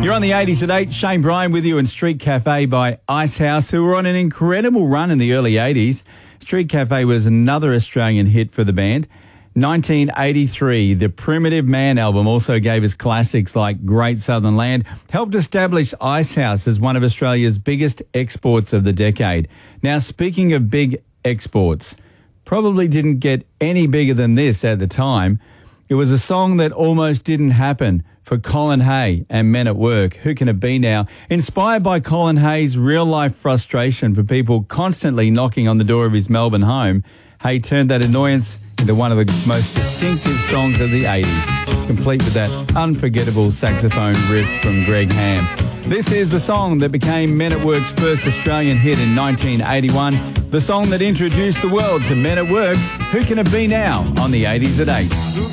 You're on the 80s at 8. Shane Bryan with you, and Street Cafe by Icehouse, who were on an incredible run in the early 80s. Street Cafe was another Australian hit for the band. 1983, the Primitive Man album also gave us classics like Great Southern Land, helped establish Icehouse as one of Australia's biggest exports of the decade. Now, speaking of big exports, probably didn't get any bigger than this at the time. It was a song that almost didn't happen for Colin Hay and Men at Work. Who Can It Be Now? Inspired by Colin Hay's real-life frustration for people constantly knocking on the door of his Melbourne home, Hay turned that annoyance into one of the most distinctive songs of the 80s, complete with that unforgettable saxophone riff from Greg Ham. This is the song that became Men at Work's first Australian hit in 1981, the song that introduced the world to Men at Work. Who Can It Be Now? On the 80s at 8.